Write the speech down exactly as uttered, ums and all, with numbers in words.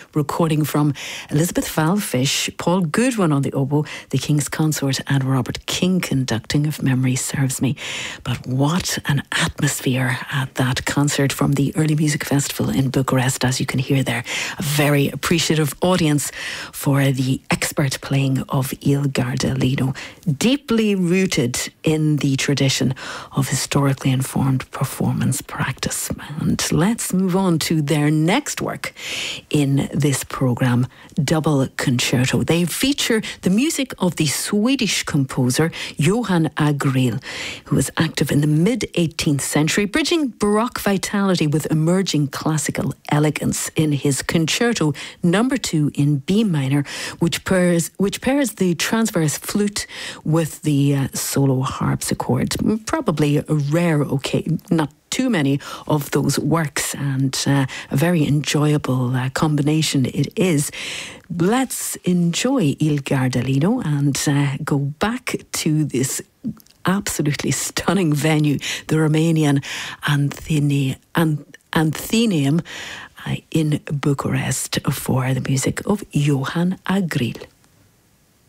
recording from Elizabeth Valfish, Paul Goodwin on the oboe, the King's Consort, and Robert King conducting, if memory serves me. But what an atmosphere at that concert from the Early Music Festival in Bucharest, as you can hear there. A very appreciative audience for the expert playing of Il Gardellino, deeply rooted in the tradition of historically informed performance practice. And let's move on to their next work in this programme, Double Concerto. They feature the music of the Swedish composer Johann Agrell, who was active in the mid-eighteenth century, bridging Baroque vitality with emerging classical elegance in his Concerto number two in B minor, which pairs, which pairs the transverse flute with the uh, solo harpsichord. Probably a rare occasion, not too many of those works, and uh, a very enjoyable uh, combination it is. Let's enjoy Il Gardellino and uh, go back to this absolutely stunning venue, the Romanian Anthene- Antheneum uh, in Bucharest, for the music of Johann Agrell.